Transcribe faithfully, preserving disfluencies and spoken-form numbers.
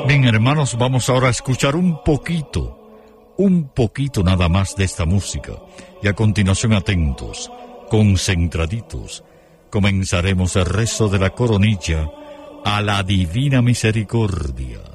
Bien, hermanos, vamos ahora a escuchar un poquito, un poquito nada más de esta música. Y a continuación, atentos, concentraditos, comenzaremos el rezo de la coronilla a la Divina Misericordia.